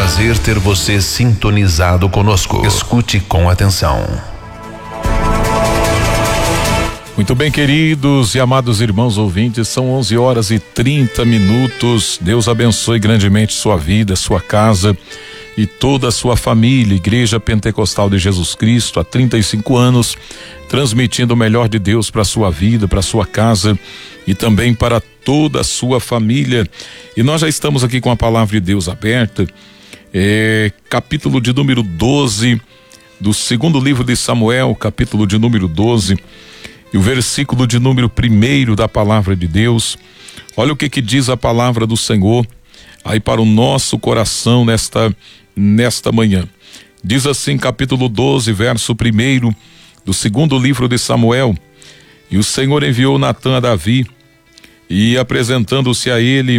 prazer ter você sintonizado conosco. Escute com atenção. Muito bem, queridos e amados irmãos ouvintes, são 11h30. Deus abençoe grandemente sua vida, sua casa e toda a sua família. Igreja Pentecostal de Jesus Cristo, há 35 anos, transmitindo o melhor de Deus para sua vida, para sua casa e também para toda a sua família. E nós já estamos aqui com a palavra de Deus aberta, capítulo de número 12 do segundo livro de Samuel, capítulo de número 12. E o versículo de número 1 da palavra de Deus. Olha o que diz a palavra do Senhor aí para o nosso coração nesta manhã. Diz assim, capítulo 12, verso 1 do segundo livro de Samuel: E o Senhor enviou Natã a Davi, e apresentando-se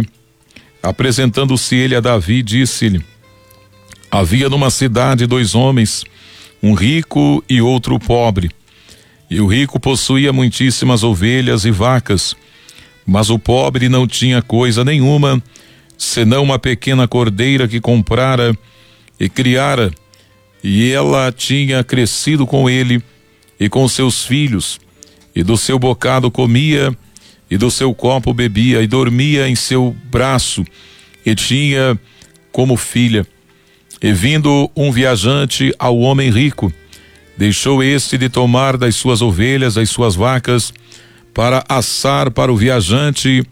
ele a Davi, disse-lhe: Havia numa cidade 2 homens, um rico e outro pobre. E o rico possuía muitíssimas ovelhas e vacas, mas o pobre não tinha coisa nenhuma, senão uma pequena cordeira que comprara e criara, e ela tinha crescido com ele e com seus filhos, e do seu bocado comia, e do seu copo bebia, e dormia em seu braço, e tinha como filha. E vindo um viajante ao homem rico, deixou este de tomar das suas ovelhas, das suas vacas, para assar para o viajante